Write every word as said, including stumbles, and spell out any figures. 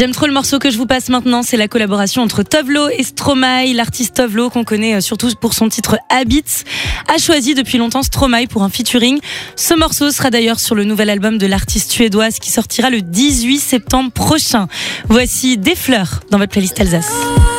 J'aime trop le morceau que je vous passe maintenant, c'est la collaboration entre Tove Lo et Stromae. L'artiste Tove Lo, qu'on connaît surtout pour son titre Habits, a choisi depuis longtemps Stromae pour un featuring. Ce morceau sera d'ailleurs sur le nouvel album de l'artiste suédoise qui sortira le dix-huit septembre prochain. Voici Des fleurs dans votre playlist Alsace.